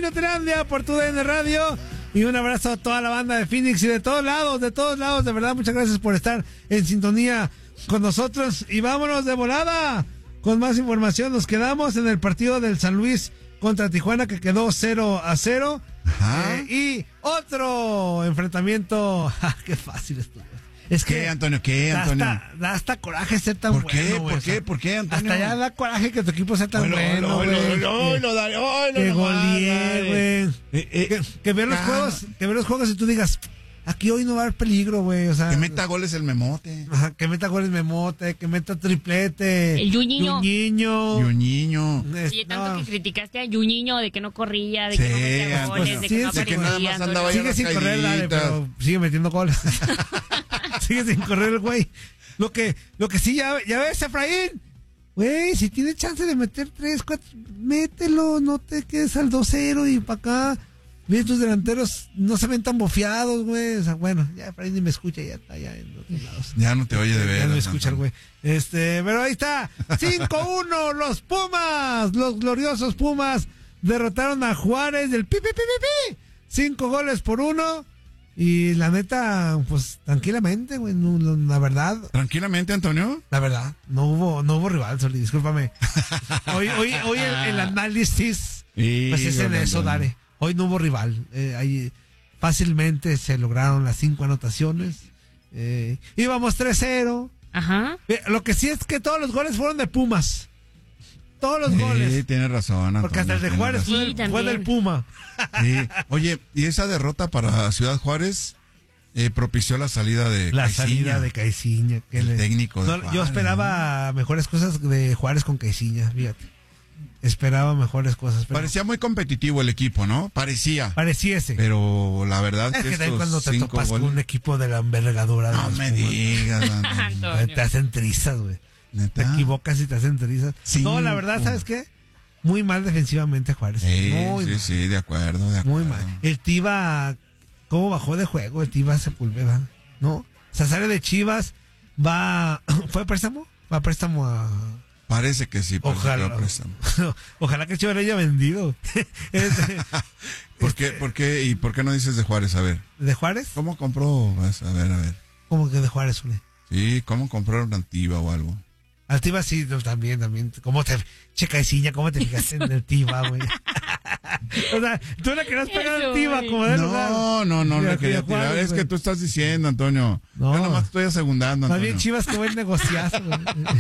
Minutilandia por TUDN Radio. Y un abrazo a toda la banda de Phoenix y de todos lados, de verdad, muchas gracias por estar en sintonía con nosotros. Y vámonos de volada con más información. Nos quedamos en el partido del San Luis contra Tijuana, que quedó 0-0. Y otro enfrentamiento. Qué fácil estuvo. Es que, ¿Qué, Antonio? ¿Qué, Antonio? Da hasta coraje ser tan bueno. ¿Por qué, Antonio? Hasta ya da coraje que tu equipo sea tan bueno, güey. Que golee, güey. Que ver los juegos y tú digas, aquí hoy no va a haber peligro, güey. O sea, que meta goles el Memote. Ajá, que meta goles Memote, que meta triplete. El Juninho. Y tanto que criticaste a Juninho de que no corría, de que no metía goles, de que no aparecía. Que nada más andaba sigue sin correr, dale, pero sigue metiendo goles. Sigue sin correr el güey. Lo que sí, ya ves, Efraín. Güey, si tiene chance de meter 3, 4, mételo, no te quedes al 2-0 y para acá. Bien, tus delanteros no se ven tan bofeados, güey. O sea, bueno, ya Efraín ni me escucha, ya está allá en otros lados. Ya no te oye de ver. Ya no me escucha el güey. Pero ahí está. 5-1, los Pumas, los gloriosos Pumas derrotaron a Juárez del pi. 5-1. Y la neta, pues tranquilamente, güey, la verdad. ¿Tranquilamente, Antonio? La verdad, no hubo rival, Soli, discúlpame. Hoy el análisis, pues es en eso, Dare. Hoy no hubo rival. Ahí fácilmente se lograron las 5 anotaciones. Íbamos 3-0. Ajá. Lo que sí es que todos los goles fueron de Pumas. Todos los goles. Sí, tienes razón, Antonio. Porque hasta el de Juárez fue del Puma. Sí. Oye, y esa derrota para Ciudad Juárez propició la salida de Caiciña. El técnico de Juárez. Yo esperaba mejores cosas de Juárez con Caiciña, fíjate. Esperaba mejores cosas. Parecía muy competitivo el equipo, ¿no? Pareciese. Pero la verdad es que también cuando te 5 topas goles... con un equipo de la envergadura. No me digas, Antonio. Te hacen trizas, güey. ¿Neta? Te equivocas y te hacen trizas. No, la verdad, ¿sabes qué? Muy mal defensivamente Juárez. Sí, de acuerdo. Muy mal. El Tiva, ¿cómo bajó de juego? El Tiva Sepúlveda, ¿no? O sea, sale de Chivas, ¿fue a préstamo? Va a préstamo a... Parece que sí. Ojalá. Ojalá que Chivas le haya vendido. ¿Por qué? ¿Y por qué no dices de Juárez? A ver. ¿De Juárez? ¿Cómo compró? A ver. ¿Cómo que de Juárez, Ule? Sí, ¿cómo compraron Antiva o algo? Altiva sí, también. ¿Cómo te... Caiciña, ¿cómo te fijaste en el Tiva, güey? O sea, tú le querías pegar al Tiva como de lugar. No le quería tirar. Juárez, es que tú estás diciendo, Antonio. No. Yo nomás estoy asegundando, Antonio. Está bien Chivas que buen negociazo, güey.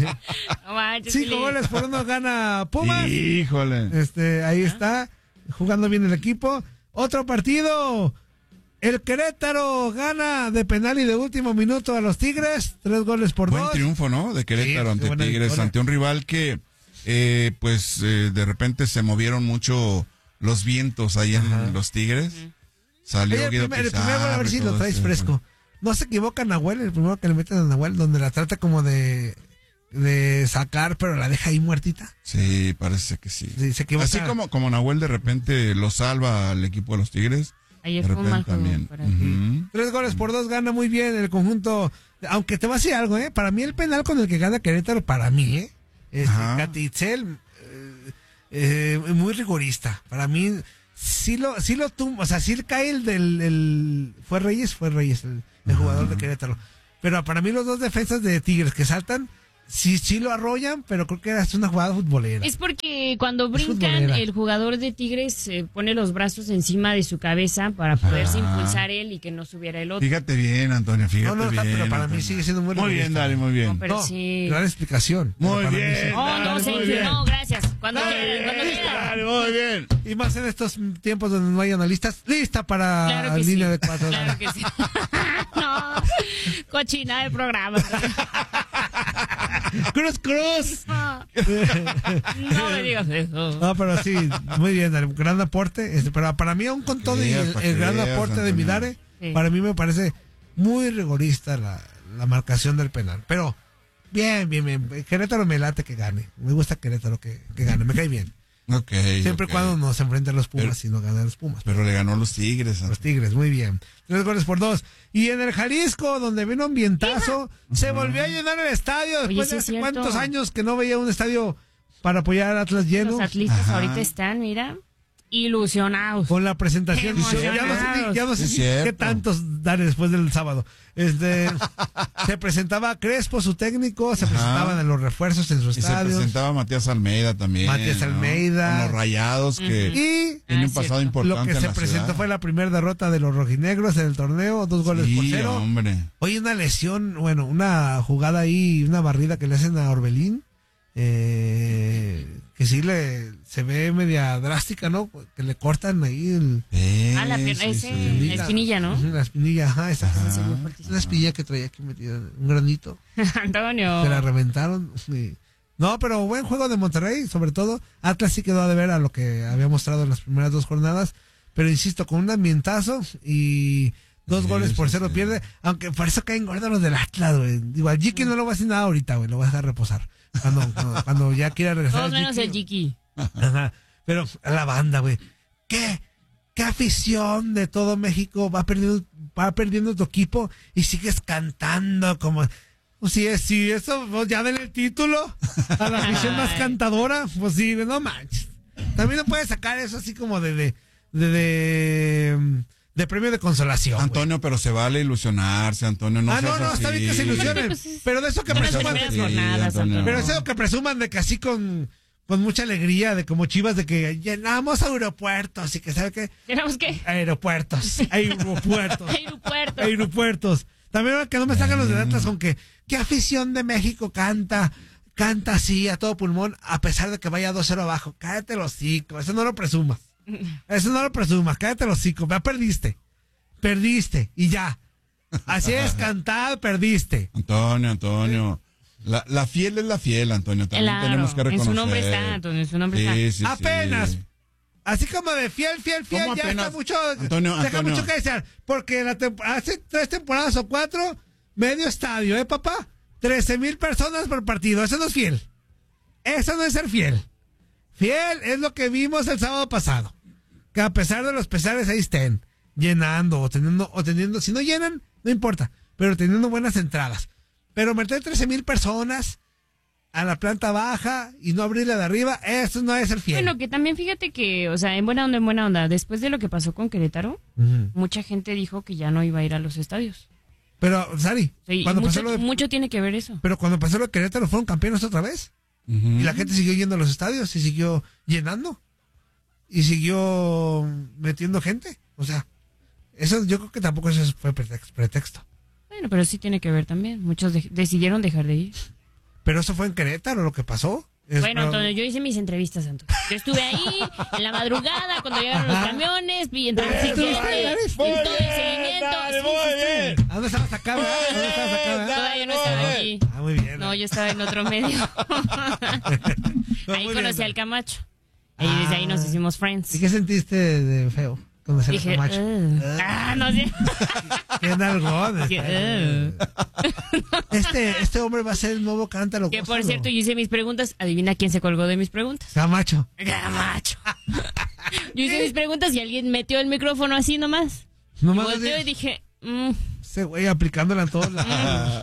5 goles por 1 gana Pumas. Híjole. Ahí está, jugando bien el equipo. Otro partido. El Querétaro gana de penal y de último minuto a los Tigres, 3-2. Buen triunfo, ¿no? De Querétaro ante Tigres, ante un rival que, de repente se movieron mucho los vientos ahí en los Tigres. Salió Guido Pizarro. El primer gol, a ver si lo traes fresco. No se equivoca Nahuel, el primero que le meten a Nahuel, donde la trata como de sacar, pero la deja ahí muertita. Sí, parece que sí. Se equivoca. Así como Nahuel de repente lo salva al equipo de los Tigres. Ayer fue un mal juego para ti. 3-2 gana muy bien el conjunto. Aunque te voy a decir algo, para mí el penal con el que gana Querétaro, para mí, Catitzel, muy rigorista. Para mí, sí lo tumba, o sea, sí cae fue Reyes el jugador de Querétaro. Pero para mí los dos defensas de Tigres que saltan, sí lo arrollan, pero creo que es una jugada futbolera. Es porque cuando brincan, el jugador de Tigres pone los brazos encima de su cabeza para poderse impulsar él y que no subiera el otro. Fíjate bien, Antonio, bien. Pero para mí sigue siendo muy bien, Dale, muy bien. No, pero sí. Gran explicación. Muy bien. No, gracias. Cuando quiera. Muy bien. Y más en estos tiempos donde no hay analistas, lista para línea de 4. Claro que sí. No, cochina de programa. Cruz. No me digas eso. No, pero sí, muy bien, gran aporte. Pero para mí, aún con todo y el gran aporte de Midare, para mí me parece muy rigorista la marcación del penal. Pero bien. Querétaro me late que gane. Me gusta Querétaro que gane, me cae bien. Siempre y cuando no se enfrenten a los Pumas y no ganan los Pumas. Pero le ganó a los Tigres. Los Tigres, muy bien. 3-2. Y en el Jalisco, donde vino un ambientazo, se volvió a llenar el estadio después de hace cuántos años que no veía un estadio para apoyar a Atlas lleno. Los atlistas ahorita están, mira. ilusionados. Con la presentación. Ya no sé qué tantos dar después del sábado. Se presentaba Crespo, su técnico, se presentaban en los refuerzos en su estadio. Se presentaba Matías Almeida también. Almeida. Con los Rayados, que tiene un pasado importante. Lo que se presentó fue la primera derrota de los rojinegros en el torneo, 2-0. Hombre. Hoy una lesión, una jugada ahí, una barrida que le hacen a Orbelín. Que sí se ve media drástica, ¿no? Que le cortan ahí la pierna, la espinilla, ¿no? La espinilla, esa. Una espinilla que traía aquí metida, un granito. Antonio. Se la reventaron. Sí. No, pero buen juego de Monterrey, sobre todo. Atlas sí quedó a deber a lo que había mostrado en las primeras 2 jornadas, pero insisto, con un ambientazo y 2-0 pierde, aunque por eso caen gordos los del Atlas, güey. Digo, al Jiki no lo va a hacer nada ahorita, güey, lo va a dejar reposar. Cuando ya quiera regresar. Todos menos el Jiki. Ajá. Pero a la banda, güey. ¿Qué afición de todo México va perdiendo tu equipo y sigues cantando como... Pues sí, eso, pues ya den el título a la afición más cantadora. Pues sí, no manches. También no puedes sacar eso así como de premio de consolación. Antonio, pero se vale ilusionarse, Antonio. No, está bien que se ilusionen. Pero de eso que presuman. Pero eso que presuman de que así con mucha alegría, de como Chivas, de que llenamos aeropuertos y que ¿sabe qué? ¿Llenamos qué? Aeropuertos. También que no me sacan los de Atlas con que ¿qué afición de México canta así a todo pulmón a pesar de que vaya 2-0 abajo? Cállate el hocico, eso no lo presumas, cállate el hocico, ya perdiste y ya. Así es, cantar, perdiste. Antonio. La fiel es la fiel, Antonio. También tenemos que reconocer. En su nombre está, Antonio, en su nombre está. Apenas. Sí. Así como de fiel, ya está mucho. Antonio. Mucho que desear. Porque hace 3 temporadas o 4, medio estadio, papá. 13,000 personas por partido. Eso no es fiel. Eso no es ser fiel. Fiel es lo que vimos el sábado pasado. Que a pesar de los pesares ahí estén llenando o teniendo. Si no llenan, no importa. Pero teniendo buenas entradas. Pero meter 13,000 personas a la planta baja y no abrirla de arriba, eso no es ser fiel. Bueno, que también fíjate que, o sea, en buena onda, después de lo que pasó con Querétaro, mucha gente dijo que ya no iba a ir a los estadios. Pero, Sari, mucho tiene que ver eso. Pero cuando pasó lo de Querétaro, fueron campeones otra vez. Y la gente siguió yendo a los estadios y siguió llenando. Y siguió metiendo gente. O sea, eso yo creo que tampoco eso fue pretexto. Bueno, pero sí tiene que ver también. Muchos decidieron dejar de ir. Pero eso fue en Querétaro lo que pasó. Bueno, Antonio, yo hice mis entrevistas, Antonio. Yo estuve ahí en la madrugada cuando llegaron los camiones, vi todo el seguimiento. ¿A dónde estabas acá? Todavía no estaba allí. Muy bien. No, yo estaba en otro medio. Ahí conocí al Camacho. Y desde ahí nos hicimos friends. ¿Y qué sentiste de feo? Dije, Camacho. No sé. Qué nalgón. Este hombre va a ser el nuevo cántaro. Que por cierto, yo hice mis preguntas. Adivina quién se colgó de mis preguntas. Camacho. Yo hice mis preguntas y alguien metió el micrófono así nomás. Y volteó y dije, ese güey aplicándola en todos lados.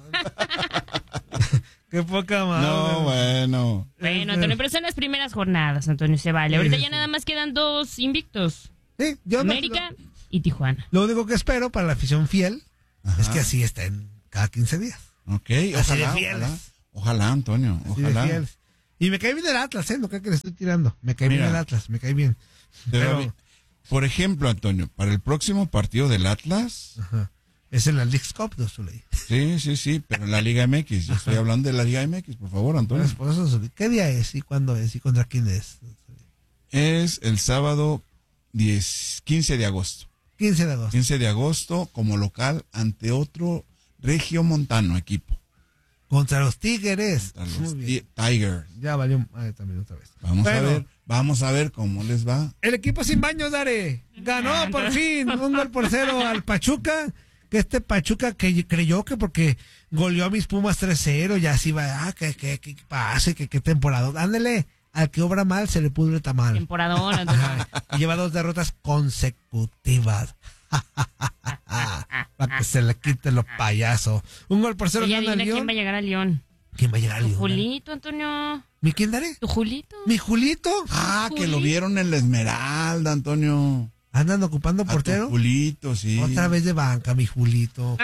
Qué poca madre. No, bueno. Bueno, Antonio, pero son las primeras jornadas, Antonio, se vale. Ahorita ya nada más quedan 2 invictos. Sí, América y Tijuana. Lo único que espero para la afición fiel es que así estén cada 15 días. Ok, ojalá, Antonio, ojalá. Y me cae bien el Atlas, no creo que le estoy tirando. Me cae bien el Atlas, me cae bien. Pero, por ejemplo, Antonio, para el próximo partido del Atlas... Es en la Leagues Cup, ¿no? Sí, pero en la Liga MX. Yo estoy hablando de la Liga MX, por favor, Antonio. ¿Qué día es y cuándo es y contra quién es? Es el sábado 15 de agosto. 15 de agosto como local ante otro regiomontano equipo. Contra los Tigres. Contra los Tigers. Ya valió también otra vez. Vamos a ver cómo les va. El equipo sin baños, Dare. Ganó por fin 1-0 al Pachuca. Que este Pachuca que creyó que porque goleó a mis Pumas 3-0, ya así va, que pase, que temporada. Ándele, al que obra mal se le pudre tamal. Temporadón. Y lleva 2 derrotas consecutivas. Para que se le quite los payasos. 1-0 gana el León. ¿Quién va a llegar al León? ¿Quién va a llegar al León? Julito, Antonio. ¿Mi quién, Dare? ¿Tu Julito? ¿Mi Julito? Que lo vieron en la Esmeralda. Esmeralda, Antonio. ¿Andan ocupando portero? Julito, sí. Otra vez de banca, mi Julito.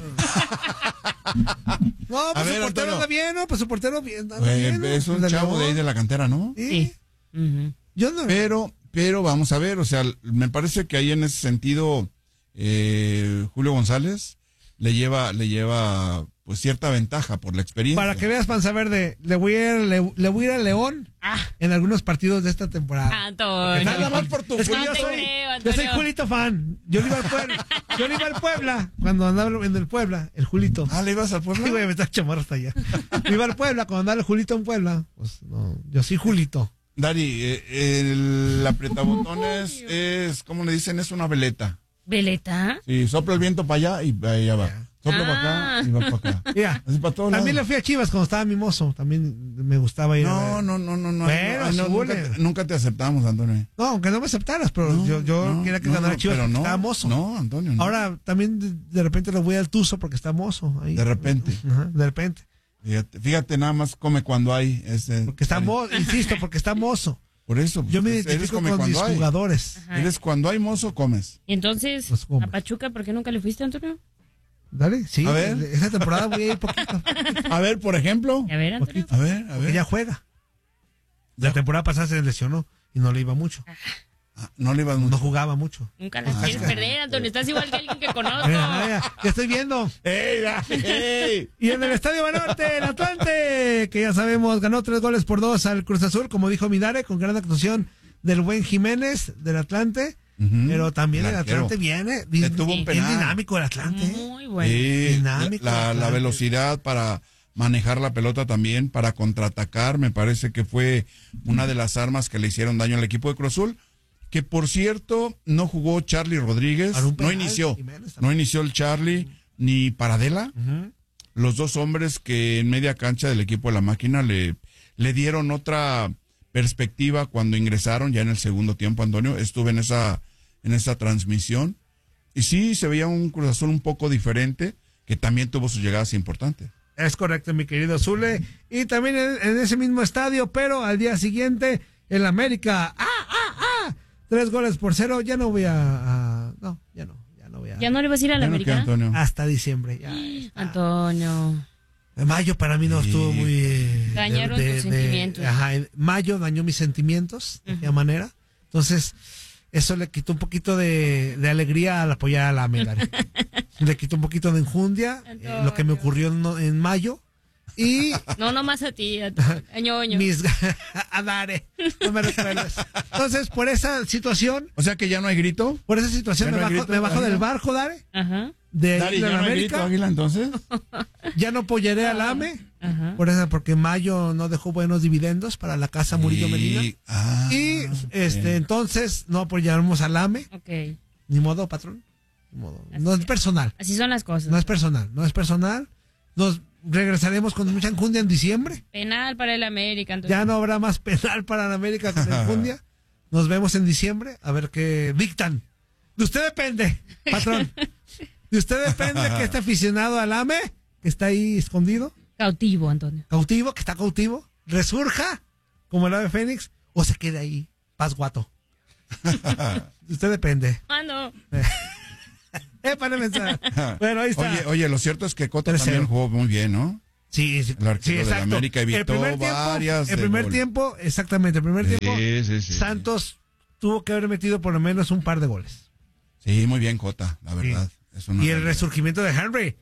No, pues su portero Antonio, anda bien, ¿no? Pues su portero bien. Bien, es un chavo de ahí de la cantera, ¿no? Sí. Yo no. Pero vamos a ver, o sea, me parece que ahí en ese sentido Julio González le lleva pues cierta ventaja por la experiencia. Para que veas, Panza Verde, le voy a ir a León en algunos partidos de esta temporada. Nada más por tu yo soy Julito fan. Yo le iba al Puebla cuando andaba en el Puebla, el Julito. ¿Le ibas al Puebla? Sí, güey, me está chamarro hasta allá. Me iba al Puebla cuando andaba el Julito en Puebla. Pues no, yo soy Julito. Dari, el apretabotones es, ¿cómo le dicen? Es una veleta. ¿Veleta? Sí, sopla el viento para allá y allá va. Sopla para acá y va para acá. Yeah. Así para todos También lados. le fui a Chivas cuando estaba mimoso. También me gustaba ir. No. Bueno, nunca te aceptamos, Antonio. No, aunque no me aceptaras, pero yo quería que ganara Chivas porque estaba mozo. No, Antonio. No. Ahora también de repente le voy al Tuzo porque está mozo. Ahí. De repente. Ajá, de repente. Fíjate, nada más come cuando hay. Porque está mozo, insisto, porque está mozo. Por eso. Yo me identifico con mis jugadores. Ajá. Eres cuando hay mozo, comes. Y entonces, Pues, ¿cómo? a Pachuca, ¿por qué nunca le fuiste, Antonio? Dale, sí. A ver. Esa temporada voy a ir poquito. A ver, por ejemplo. A ver, Antonio. A ver. Porque ya juega. La temporada pasada se lesionó y no le iba mucho. No le ibas mucho. No jugaba mucho. Nunca las quieres perder, Antonio. Estás igual que alguien que conozco. Ya estoy viendo. ¡Ey! Y en el Estadio Banorte, el Atlante, que ya sabemos, ganó 3-2 al Cruz Azul, como dijo Midare, con gran actuación del buen Jiménez del Atlante. Pero también el Atlante viene. Tuvo un penal. Es dinámico el Atlante. Muy bueno. Sí, Dinámico. la velocidad para manejar la pelota también, para contraatacar, me parece que fue una de las armas que le hicieron daño al equipo de Cruz Azul, que por cierto no jugó Charlie Rodríguez, no inició el Charlie ni Paradela, los dos hombres que en media cancha del equipo de la máquina le dieron otra perspectiva cuando ingresaron ya en el segundo tiempo. Antonio, estuve en esa transmisión y sí se veía un Cruz Azul un poco diferente, que también tuvo sus llegadas importantes. Es correcto, mi querido Zule. Y también en ese mismo estadio, pero al día siguiente, el América. 3-0. Ya no voy no, ya no voy a. ¿Ya no le vas a ir a la América? Antonio. Hasta diciembre. Antonio. Mayo para mí no estuvo muy. Dañaron tus sentimientos. Mayo dañó mis sentimientos, de aquella manera. Entonces, eso le quitó un poquito de alegría al apoyar a la América. Le quitó un poquito de enjundia, lo que me ocurrió en mayo. Y no más a ti, a ñoño. A Dare, no me recuerdes. Entonces, por esa situación. O sea que ya no hay grito. Por esa situación me bajo del barco, Dare. Ajá. De Dari, ¿ya no hay grito, Águila, entonces? Ya no apoyaré al AME. Porque mayo no dejó buenos dividendos para la casa Murillo Medina. Entonces no apoyaremos al AME. Okay. Ni modo, patrón. Ni modo. No es personal. Así son las cosas. No es personal. Nos regresaremos con mucha enjundia en diciembre. Penal para el América. Entonces. Ya no habrá más penal para el América con enjundia. Nos vemos en diciembre a ver qué dictan. De usted depende, patrón. De usted depende que este aficionado al AME, que está ahí escondido. Cautivo, Antonio. Que está cautivo. Resurja como el ave fénix o se quede ahí, pasguato. De usted depende. No. Bueno, ahí está. Oye, lo cierto es que Cota también jugó muy bien, ¿no? Sí, el arquero de la América evitó varias. El primer tiempo, exactamente, el primer tiempo, Santos tuvo que haber metido por lo menos un par de goles. Sí, muy bien, Cota, la verdad. Y el resurgimiento de Henry,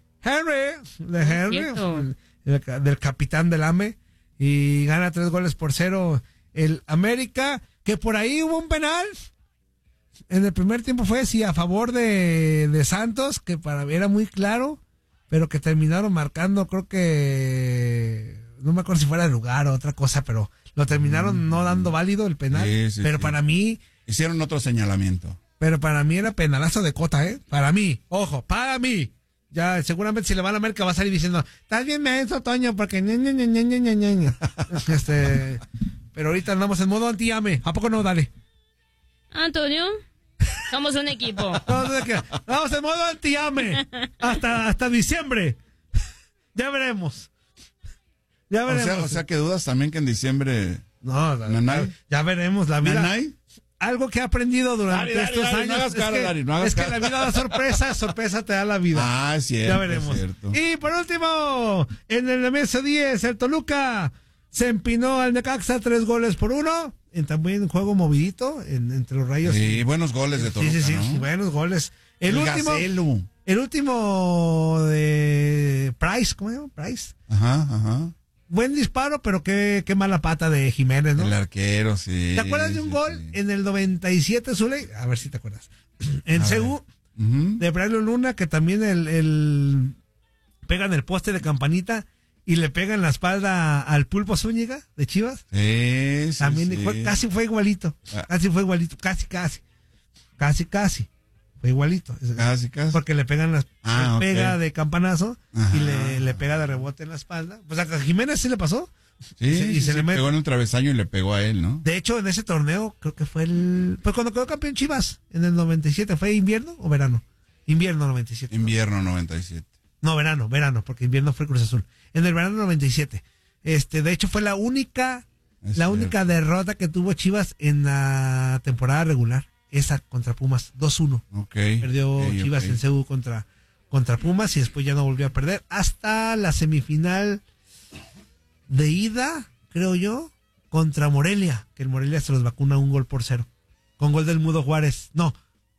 del capitán del AME, y gana 3-0 el América, que por ahí hubo un penal. En el primer tiempo fue a favor de Santos, que para mí era muy claro, pero que terminaron marcando, creo que no me acuerdo si fuera de lugar o otra cosa, pero lo terminaron no dando válido el penal. Pero para mí hicieron otro señalamiento. Pero para mí era penalazo de Cota, para mí, ojo, para mí. Ya seguramente si le van a América va a salir diciendo, estás bien menso, Toño, porque pero ahorita andamos en modo anti-AME. ¿A poco no? Dale. Antonio, somos un equipo. Vamos en modo anti-AME hasta diciembre. Ya veremos. O sea que dudas también que en diciembre. No, ya veremos la vida. ¿Nanay? algo que he aprendido durante estos años no hagas cara, es que la vida da sorpresa te da la vida. Ah, es cierto. Ya veremos. Cierto. Y por último, en el MS10, el Toluca se empinó al Necaxa 3-1. También un juego movidito entre los Rayos. Sí, buenos goles de Toluca, Sí, ¿no? buenos goles. El último de Price, ¿cómo se llama? Price. Ajá. Buen disparo, pero qué mala pata de Jiménez, ¿no? El arquero, sí. ¿Te acuerdas de un gol en el 97, Zule? A ver si te acuerdas. En CU, de Braulio Luna, que también el pegan el poste de Campanita y le pegan la espalda al Pulpo Zúñiga de Chivas. Sí. También casi fue igualito. Casi. Fue igualito. Casi. Porque le pegan pega de campanazo. Ajá. Y le pega de rebote en la espalda. Pues a Jiménez sí le pasó. Sí, le pegó en un travesaño y le pegó a él, ¿no? De hecho, en ese torneo, creo que fue pues cuando quedó campeón Chivas, en el 97, ¿fue invierno o verano? Invierno 97. Invierno 97. No, verano, porque invierno fue Cruz Azul. En el verano 97. De hecho, fue la única derrota que tuvo Chivas en la temporada regular. Esa contra Pumas, 2-1. Perdió Chivas en CU contra Pumas y después ya no volvió a perder hasta la semifinal de ida, creo yo, contra Morelia, que el Morelia se los vacuna 1-0, con gol del Mudo Juárez. No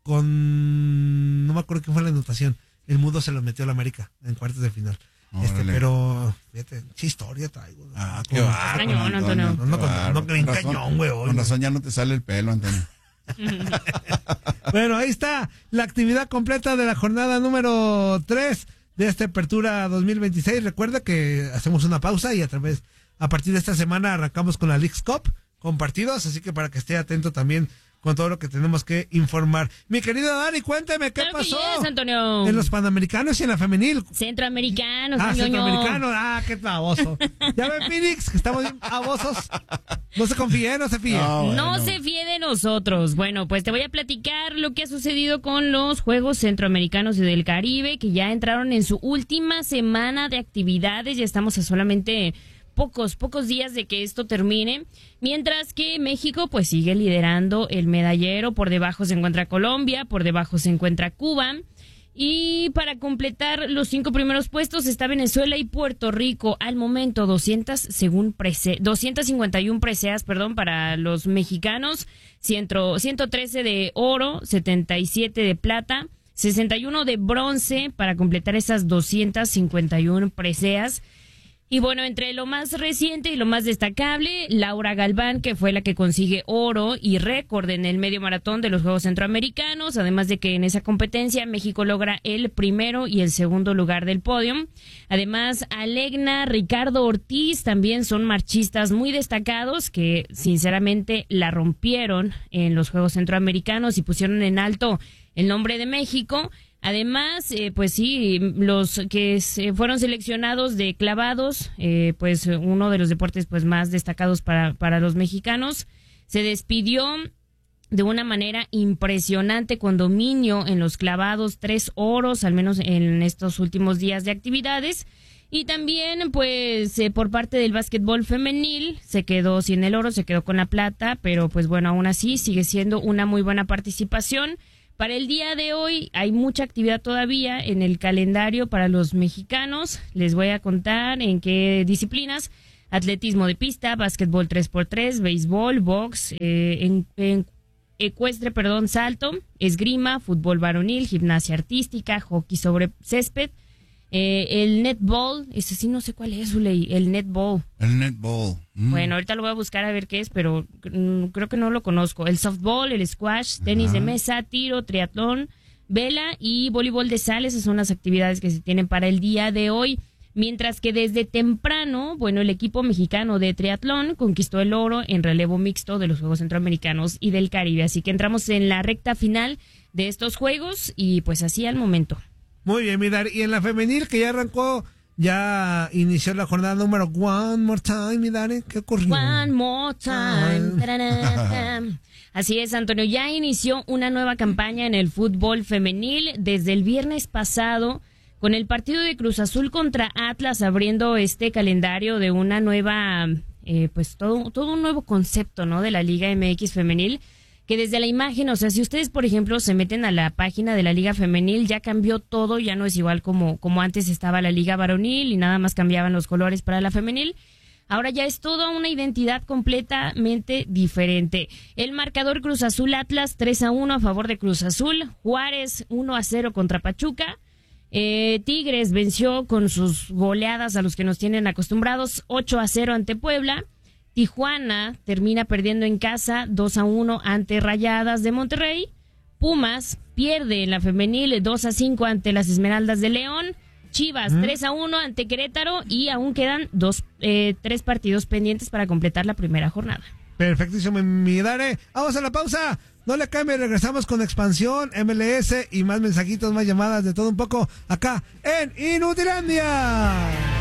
me acuerdo qué fue la anotación. El Mudo se lo metió a la América en cuartos de final. Pero fíjate, qué historia traigo. Qué cañón, Antonio. No, que bien cañón, güey. Con razón ya no te sale el pelo, Antonio. Bueno, ahí está la actividad completa de la jornada número 3 de esta apertura 2026. Recuerda que hacemos una pausa y a partir de esta semana arrancamos con la Leagues Cup con partidos, así que para que esté atento también con todo lo que tenemos que informar. Mi querido Dani, cuéntame, ¿qué pasó? Yes, Antonio. En los Panamericanos y en la femenil. Centroamericanos, Centroamericanos. Qué baboso. Ya ven, Phoenix, que estamos bien babosos. No se confíe, no se fíe. No se fíe de nosotros. Bueno, pues te voy a platicar lo que ha sucedido con los Juegos Centroamericanos y del Caribe, que ya entraron en su última semana de actividades. Ya estamos a solamente pocos días de que esto termine, mientras que México pues sigue liderando el medallero. Por debajo se encuentra Colombia, por debajo se encuentra Cuba, y para completar los 5 primeros puestos está Venezuela y Puerto Rico. Al momento 251 preseas, para los mexicanos, 113 de oro, 77 de plata, 61 de bronce para completar esas 251 preseas. Y bueno, entre lo más reciente y lo más destacable, Laura Galván, que fue la que consigue oro y récord en el medio maratón de los Juegos Centroamericanos, además de que en esa competencia México logra el primero y el segundo lugar del podio. Además, Alegna, Ricardo Ortiz también son marchistas muy destacados que sinceramente la rompieron en los Juegos Centroamericanos y pusieron en alto el nombre de México. Además, pues sí, los que fueron seleccionados de clavados, pues uno de los deportes pues más destacados para los mexicanos, se despidió de una manera impresionante con dominio en los clavados, 3 oros, al menos en estos últimos días de actividades. Y también, pues, por parte del básquetbol femenil, se quedó sin el oro, se quedó con la plata, pero pues bueno, aún así sigue siendo una muy buena participación. Para el día de hoy hay mucha actividad todavía en el calendario para los mexicanos. Les voy a contar en qué disciplinas: atletismo de pista, básquetbol 3x3, béisbol, box, ecuestre, salto, esgrima, fútbol varonil, gimnasia artística, hockey sobre césped, el netball, ese sí no sé cuál es, Uley, el netball. El netball. Bueno, ahorita lo voy a buscar a ver qué es, pero creo que no lo conozco. El softball, el squash, tenis de mesa, tiro, triatlón, vela y voleibol de sala. Esas son las actividades que se tienen para el día de hoy. Mientras que desde temprano, bueno, el equipo mexicano de triatlón conquistó el oro en relevo mixto de los Juegos Centroamericanos y del Caribe. Así que entramos en la recta final de estos Juegos y pues así al momento. Muy bien, Midar. Y en la femenil, que ya arrancó, ya inició la jornada número One More Time, Midar. ¿Qué ocurrió? One More Time. Así es, Antonio. Ya inició una nueva campaña en el fútbol femenil desde el viernes pasado, con el partido de Cruz Azul contra Atlas abriendo este calendario de una nueva, pues todo un nuevo concepto, ¿no? De la Liga MX femenil. que desde la imagen, o sea, si ustedes, por ejemplo, se meten a la página de la Liga Femenil, ya cambió todo, ya no es igual como antes estaba la Liga Varonil y nada más cambiaban los colores para la femenil. Ahora ya es toda una identidad completamente diferente. El marcador Cruz Azul Atlas 3-1 a favor de Cruz Azul. Juárez 1-0 contra Pachuca. Tigres venció con sus goleadas a los que nos tienen acostumbrados 8-0 ante Puebla. Tijuana termina perdiendo en casa 2-1 ante Rayadas de Monterrey. Pumas pierde en la femenil 2-5 ante las Esmeraldas de León. Chivas 3-1 ante Querétaro y aún quedan 3 partidos pendientes para completar la primera jornada. Perfectísimo, mi Dare. Vamos a la pausa. No le cambie, regresamos con Expansión, MLS y más mensajitos, más llamadas, de todo un poco acá en Inutilandia.